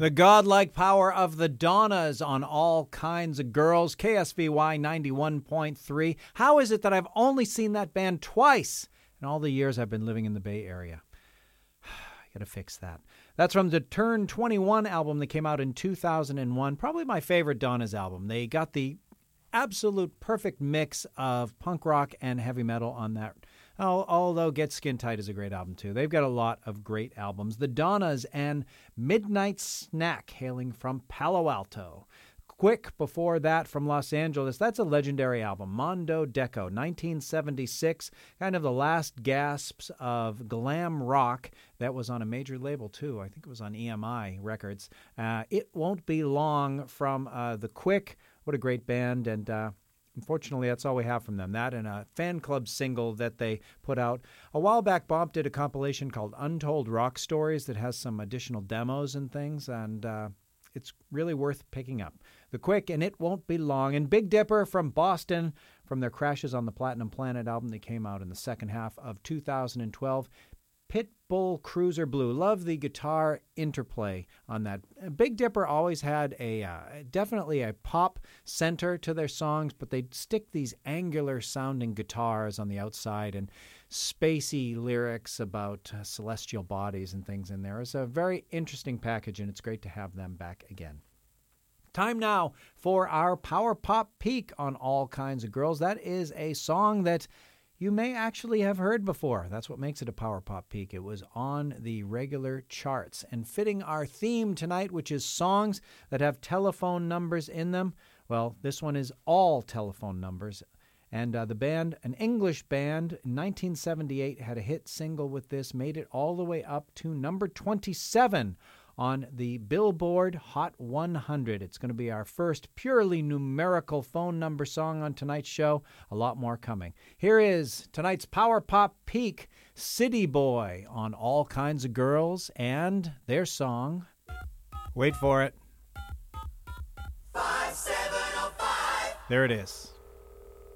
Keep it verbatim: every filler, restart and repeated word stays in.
The godlike power of the Donnas on All Kinds of Girls, K S V Y ninety-one point three. How is it that I've only seen that band twice in all the years I've been living in the Bay Area? I gotta fix that. That's from the Turn twenty-one album that came out in two thousand one. Probably my favorite Donnas album. They got the absolute perfect mix of punk rock and heavy metal on that. Oh, although Get Skin Tight is a great album, too. They've got a lot of great albums. The Donnas and Midnight Snack, hailing from Palo Alto. Quick before that from Los Angeles, that's a legendary album, Mondo Deco, nineteen seventy-six, kind of the last gasps of glam rock that was on a major label, too. I think it was on E M I Records. Uh, it Won't Be Long from uh, The Quick. What a great band, and uh, unfortunately, that's all we have from them. That and a fan club single that they put out. A while back, Bomp did a compilation called Untold Rock Stories that has some additional demos and things, and uh, it's really worth picking up. The Quick and It Won't Be Long. And Big Dipper from Boston, from their Crashes on the Platinum Planet album that came out in the second half of two thousand twelve. Pitbull Cruiser Blue. Love the guitar interplay on that. Big Dipper always had a uh, definitely a pop center to their songs, but they'd stick these angular sounding guitars on the outside and spacey lyrics about uh, celestial bodies and things in there. It's a very interesting package, and it's great to have them back again. Time now for our Power Pop Peek on All Kinds of Girls. That is a song that you may actually have heard before. That's what makes it a Power Pop Peek. It was on the regular charts. And fitting our theme tonight, which is songs that have telephone numbers in them, well, this one is all telephone numbers. And uh, the band, an English band, in nineteen seventy-eight had a hit single with this, made it all the way up to number twenty-seven on the Billboard Hot one hundred. It's going to be our first purely numerical phone number song on tonight's show. A lot more coming. Here is tonight's Power Pop Peak, City Boy on All Kinds of Girls, and their song. Wait for it. five seven oh five. There it is.